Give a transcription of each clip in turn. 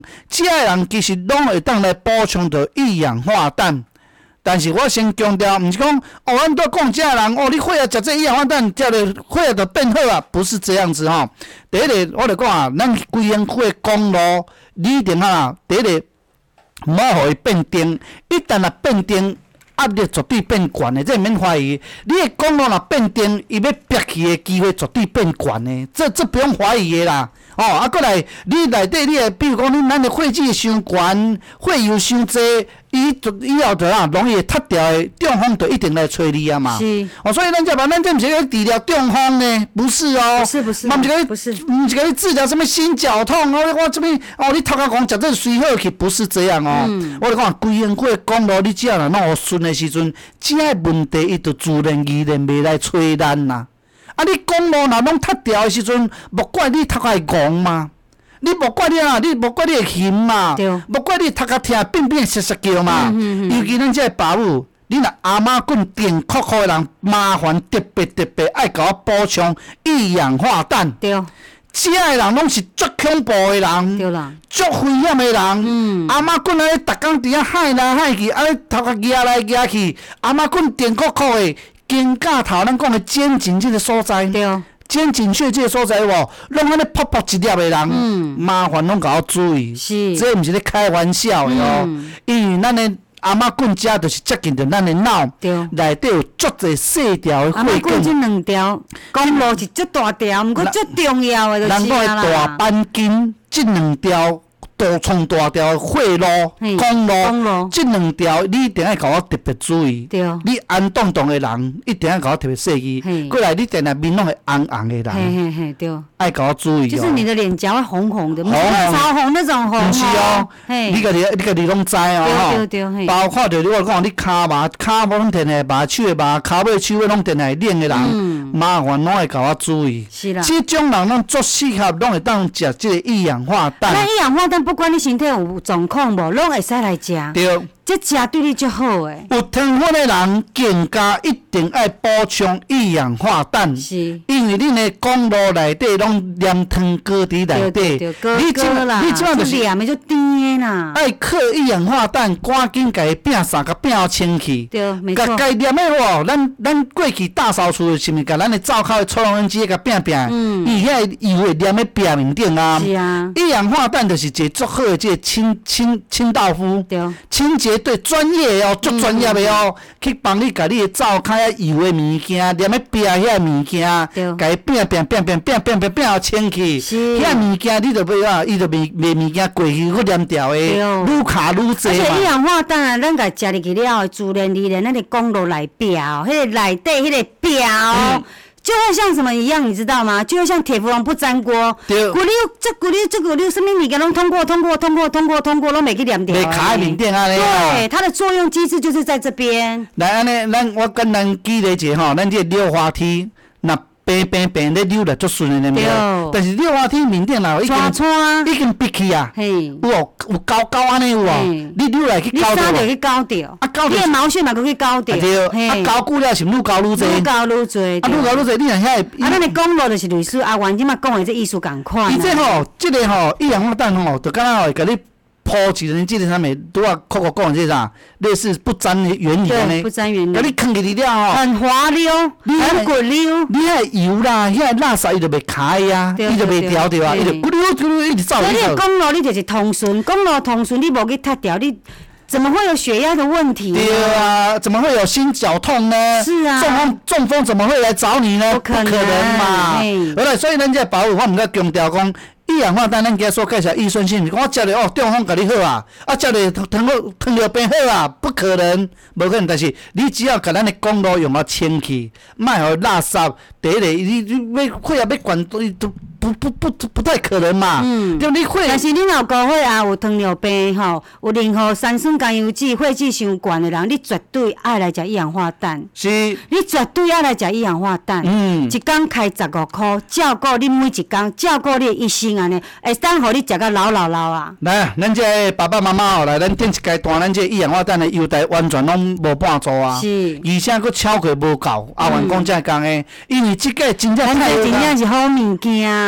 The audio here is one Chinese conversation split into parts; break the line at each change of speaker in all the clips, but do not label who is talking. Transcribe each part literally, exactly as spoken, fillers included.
这个人其实拢会当来补充到一氧化氮。但是我先强调，不是讲哦，咱都讲这个人哦，你血液食这一氧化氮，这个血液就变好啊，不是这样子吼、哦。第一个，我就讲啊，咱规样血公路，你一定啊，第一个唔好互伊变重，一旦啊变重，压力绝对变悬的，这免怀疑。你的公路若变重，伊要憋起的机会绝对变悬的，这这不用怀疑的啦。哦，啊，过来，你内底你的，比如讲，你咱的血脂伤悬，血油伤济，伊就以后就啊，容易塌掉的中风就一定来找你啊嘛。
是。
哦，所以咱这把咱这不是去治疗中风呢，不是哦。
不是不是。
嘛不是
不是。
不是去治疗什么心绞痛哦，我这边哦，你头壳讲食这水好去，不是这样哦。嗯、我就讲，规样血公路，你只要若弄有顺的时阵，这个问题伊就自然而然袂来找咱啦。啊！你公路若拢塌掉的时阵，莫怪你头壳会戆嘛，你莫怪你啊，你莫怪你会晕嘛，莫怪你头壳疼，变变瑟瑟叫嘛。嗯嗯嗯、尤其咱这个爸母，你若阿妈棍电哭哭的人，麻烦特别特别爱甲我补充一氧化氮。
对。
这个人拢是足恐怖的人，
对啦，
足危险的人。嗯、阿妈棍咧，逐工伫遐害来害去，啊咧头壳压来压去，阿妈棍电哭哭的。肩胛头，咱讲的肩颈这个所在，
对哦，
肩颈穴这个所在有无？拢安尼噗噗一粒的人，嗯、麻烦拢甲我注意，
是，
这毋是咧开玩笑的哦。嗯、因为咱的阿妈棍遮就是接近着咱的脑，内底有足侪细条的血管。阿
妈棍这两条，公路是足大条，毋过足重要的就是啦。
咱讲的大板筋，这两条。多重大条血路、公路，这两条你一定要甲我特别注意。
对，
你安动动的人，一定要甲我特别细意。过来，你定来面拢会红红的人，
嘿嘿嘿，对，
爱甲我注意哦。
就是你的脸颊会红红的，
红红
超红那种红。
不是哦，你家己你家己拢知哦。
对对对，
包括着我讲你骹麻、骹无拢定来麻、手的麻、骹尾手尾拢定来冷的人，麻烦拢会甲我注意。
是啦，
这种人拢足适合，拢会当食这个一氧化氮。
那一氧化氮。不管你身体有状况无，拢会使来食。
对，
这食对你足好诶。
有痛风的人更加一定要补充一氧化氮，
是，
因为恁的公路内底拢黏汤膏伫内底，
你即你即摆就是黏的就甜的啦。
爱靠一氧化氮，赶紧甲伊摒散，甲摒清气。
对，没错。
甲该黏的哦，咱咱过去大扫除是毋是甲咱的灶口的抽油烟机甲摒摒？嗯，伊遐油会黏在壁面顶啊。
是啊。
一氧化氮就是一个足好的这个清清清道夫，
对，
清洁队专业哦，足专业的哦，嗯、去帮你甲你的灶骹遐油的物件，黏在壁遐物件，甲伊摒摒摒摒摒摒摒摒清气。是。遐物件你就要啊，伊就袂袂物件过去去黏掉的，愈卡愈济嘛。
而且一氧化氮啊，咱甲食入去了后，自然而然咱的公路内壁哦，迄个内底迄个壁哦。嗯就会像什么一样，你知道吗？就会像铁氟龙不粘锅，
对，
骨溜这骨溜这骨溜，什么物件拢通过通过通过通过通过，拢袂去黏掉。
袂卡在面顶啊！
对，它的作用机制就是在这边。
来安尼，咱我跟咱举例者吼，咱这溜滑梯，那平平平咧溜了足顺的，对不？但是溜滑梯面顶啦，已经已经闭起啊，有哦，有高高安尼有哦，你溜来去高掉。
你三就去高掉，啊高掉，你的毛线嘛可去高掉。
对，啊高久了是愈高愈济。
愈高愈济。
啊愈高愈济，你若遐
啊，咱的公路就是类似阿元即马讲的这意思共款。
伊这吼，这个吼一氧化氮吼，就敢若会甲你。铺一人即个啥物，拄啊，酷酷讲这啥，类似不粘原理安尼，
不粘原理，
甲你放进去了吼，
很滑溜，很滚溜。
你遐油啦，遐垃圾伊就袂卡呀，伊就袂掉掉啊，伊就咕噜咕噜一直走。
所以你公路你就是通顺，公路通顺，你无去塌掉，你怎么会有血压的问题？
对啊，怎么会有心绞痛呢？
是啊，
中风中风怎么会来找你呢？
不可能，不可
能嘛。好了，所以咱这保护，我毋该强调讲。一氧化氮，咱今日所介绍益酸性，我食了哦，中风甲你好啊，啊食了糖好糖尿病好啊，不可能，无可能。但是你只要甲咱的公路用啊清气，莫互垃圾，第一个你你要血压要悬，都不不不不不太可能嘛。嗯。对，你血。
但是你若高血压有糖尿病吼，有任何三酸甘油酯、血脂伤悬的人，你绝对爱来食一氧化氮。
是。
你绝对爱来食一氧化氮。嗯。一工开十五箍，照顾你每一工，照顾你的一生安尼，会当互你食到老老老啊。
来，咱这爸爸妈妈吼，来，咱顶一阶段，咱这一氧化氮的优待完全拢无半做啊。是。而且佫超过无够，阿元讲才讲的，因为即个真正太。
真正是好物件。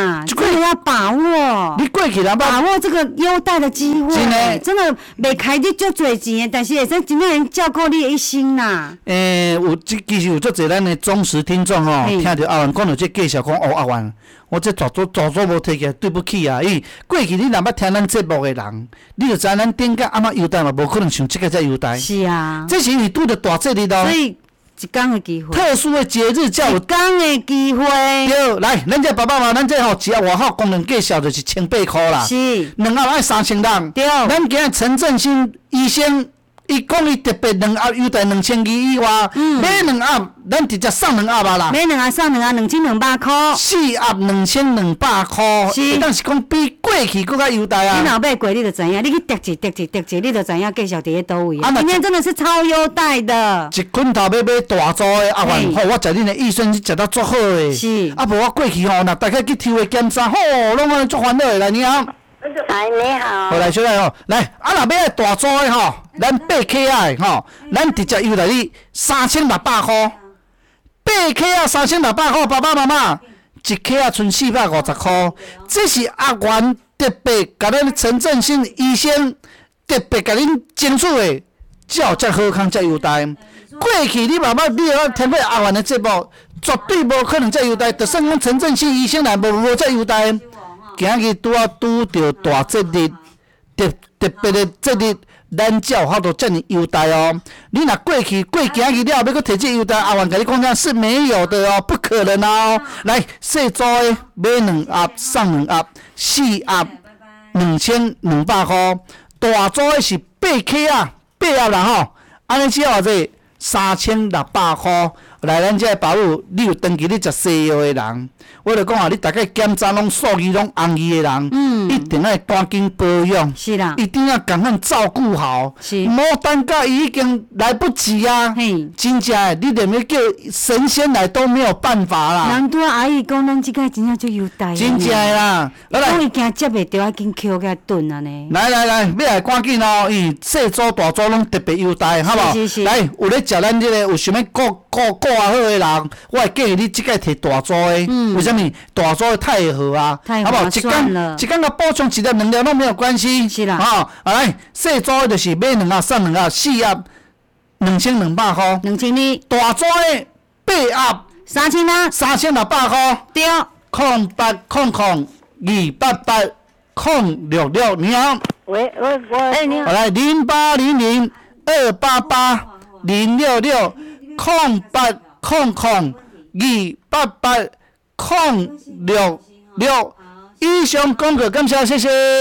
啦，真的要把握。
你过去人
把握这个优待的机会，
真的
真的袂开你足侪钱的，但是会使真正照顾你的一生啦。
诶、欸，有即其实有足侪咱的忠实听众吼，听到阿元讲到这介绍讲哦，阿元，我这早早早早无提起来，对不起啊！伊过去你若捌听咱节目的人，你就知咱顶个安怎优待嘛，无可能像即个遮优待。
是啊，
这是因为拄着大节日咯。
所以一天的机会，
特殊的节日才有
一天的机会。
对，来，咱这爸爸妈妈，咱这吼只要外号功能介绍就是千八块啦，
是，
两盒爱三千人。
对，
咱今日陈振兴医生。伊讲伊特别两盒优待两千二以外，嗯、买两盒，咱直接送两盒啊啦。
买两盒送两盒，两千两百块。
四盒两千两百块，是，但是讲比过去更较优待啊。
你若买过，你就知影，你去特一特一特一，你就知影介绍伫咧倒位啊。今天真的是超优待的。
一捆头要买大组的阿元，吼，我食恁的益生菌食到足好的。是。啊，无我过去吼，若大家去抽的检查，吼，拢安尼足烦恼的。来，你好。
哎，你好。
好，来，小来吼，来，啊，若买大组的吼，咱八克仔的吼，咱直接优待你三千六百块。八克仔三千六百块，爸爸妈妈，一克仔剩四百五十块。这是阿元特别甲咱陈振兴医生特别甲恁争取的，才有遮好康遮优待。过去你妈妈你要听过阿元的节目，绝对无可能遮优待，就算讲陈振兴医生来无无遮优待。今日拄啊拄着大节日，特特别的节日，咱才有法度遮尔优待哦。你若过去过今日了，要搁摕这优待，阿元甲你讲讲是没有的哦，不可能哦。来，细组的买两盒送两盒，四盒两千两百块，大组的是八克啊，八盒啦吼，安尼只偌济三千六百块。来，咱这保姆，你有登记你食西药的人，我就讲啊，你大概检查拢数据拢红字的人，嗯，一定要赶紧保养，
是啦，
一定要赶快照顾好，
是，
莫等到伊已经来不及啊，嘿，真正的，你连要叫神仙来都没有办法啦。
难拄阿姨讲咱即个真正就优待，
真正的啦，
来来，讲伊惊接袂着，要紧捡起来炖啊呢。
来来来，要来赶紧哦，伊细组大组拢特别优待，好无？是是是。来，有咧食咱这个，有想要顾顾顾啊好的人，我会建议你即个摕大组的，嗯、为什么？大组的太好啊，
太划算了。
一天甲补充一粒两粒都没有关系。
是啦。
好、哦，啊来，细组的就是买两盒送两盒，四盒两千两百块。
两千二。
大组的八盒
三千啊。
三千六百块。
对。
空八空空二八八空六六，你好。
喂，我我。哎，你好。
来，零八零零二八八零六六空八空空二八八空六六。以上广告感谢，谢谢。